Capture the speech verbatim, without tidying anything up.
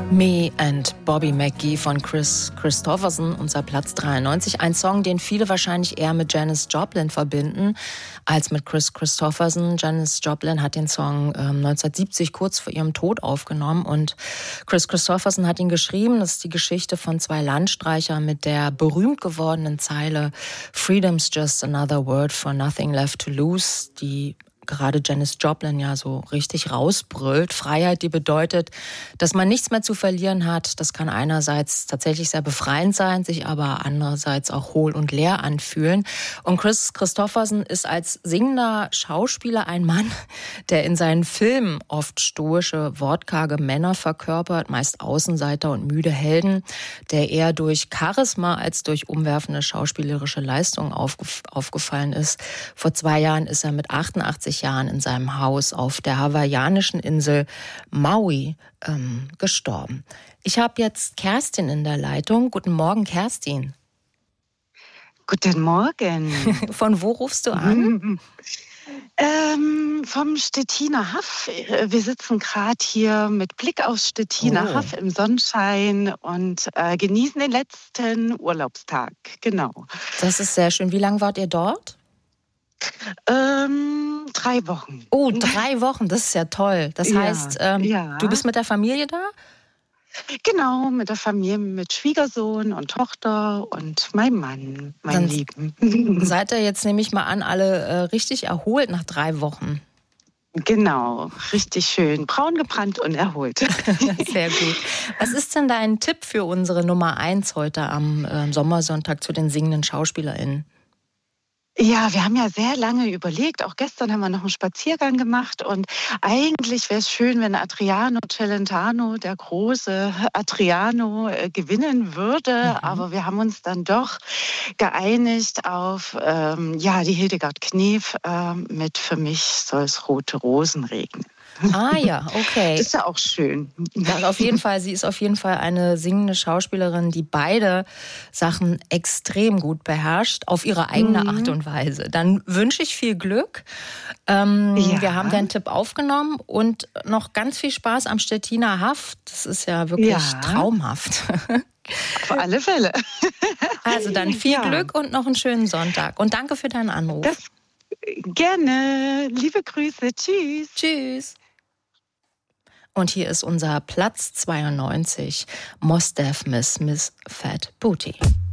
Me and Bobby McGee von Kris Kristofferson, unser Platz dreiundneunzig. Ein Song, den viele wahrscheinlich eher mit Janis Joplin verbinden als mit Kris Kristofferson. Janis Joplin hat den Song ähm, neunzehnhundertsiebzig kurz vor ihrem Tod aufgenommen und Kris Kristofferson hat ihn geschrieben. Das ist die Geschichte von zwei Landstreichern mit der berühmt gewordenen Zeile "Freedom's just another word for nothing left to lose", die gerade Janis Joplin ja so richtig rausbrüllt. Freiheit, die bedeutet, dass man nichts mehr zu verlieren hat. Das kann einerseits tatsächlich sehr befreiend sein, sich aber andererseits auch hohl und leer anfühlen. Und Kris Kristofferson ist als singender Schauspieler ein Mann, der in seinen Filmen oft stoische, wortkarge Männer verkörpert, meist Außenseiter und müde Helden, der eher durch Charisma als durch umwerfende schauspielerische Leistungen aufgef- aufgefallen ist. Vor zwei Jahren ist er mit achtundachtzig Jahren in seinem Haus auf der hawaiianischen Insel Maui ähm, gestorben. Ich habe jetzt Kerstin in der Leitung. Guten Morgen, Kerstin. Guten Morgen. Von wo rufst du an? ähm, vom Stettiner Haff. Wir sitzen gerade hier mit Blick aufs Stettiner Oh. Haff im Sonnenschein und äh, genießen den letzten Urlaubstag. Genau. Das ist sehr schön. Wie lange wart ihr dort? Ähm, drei Wochen. Oh, drei Wochen, das ist ja toll. Das Ja, heißt, ähm, ja. du bist mit der Familie da? Genau, mit der Familie, mit Schwiegersohn und Tochter und meinem Mann, mein Dann Lieben. Seid ihr jetzt, nehme ich mal an, alle äh, richtig erholt nach drei Wochen? Genau, richtig schön. Braun gebrannt und erholt. Sehr gut. Was ist denn dein Tipp für unsere Nummer eins heute am äh, Sommersonntag zu den singenden SchauspielerInnen? Ja, wir haben ja sehr lange überlegt. Auch gestern haben wir noch einen Spaziergang gemacht. Und eigentlich wäre es schön, wenn Adriano Celentano, der große Adriano, äh, gewinnen würde. Mhm. Aber wir haben uns dann doch geeinigt auf ähm, ja, die Hildegard Knef äh, mit "Für mich soll es rote Rosen regnen". Ah ja, okay. Das ist ja auch schön. Ja, auf jeden Fall, sie ist auf jeden Fall eine singende Schauspielerin, die beide Sachen extrem gut beherrscht, auf ihre eigene Mhm. Art und Weise. Dann wünsche ich viel Glück. Ähm, Ja. Wir haben deinen Tipp aufgenommen und noch ganz viel Spaß am Stettiner Haff. Das ist ja wirklich Ja. traumhaft. Auf alle Fälle. Also dann viel Ja. Glück und noch einen schönen Sonntag. Und danke für deinen Anruf. Das gerne. Liebe Grüße. Tschüss. Tschüss. Und hier ist unser Platz zweiundneunzig, Mos Def Miss Miss Fat Booty.